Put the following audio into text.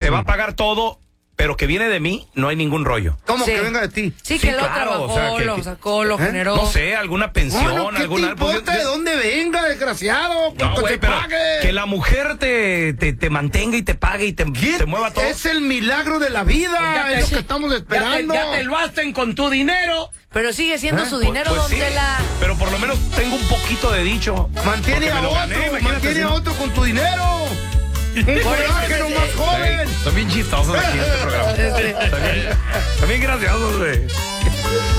te va a pagar todo, pero que viene de mí, no hay ningún rollo. ¿Cómo que venga de ti? Sí, que lo claro, trabajó, o sea, que- lo sacó, lo generó. No sé, alguna pensión, Bueno, ¿qué alguna... te importa de dónde venga, desgraciado? No, ¿Cuánto güey, te pero pague? que la mujer te mantenga y te pague y te mueva todo. Es el milagro de la vida, es lo que estamos esperando. Ya te lo hacen con tu dinero. Pero sigue siendo su dinero, Pues don sí, Tela. pero por lo menos tengo un poquito de dicho. Mantiene Porque a me lo otro, gané, imagínate mantiene si a no. otro con tu dinero. Un colágeno más joven. Son bien chistosos aquí en este programa. También graciosos, güey.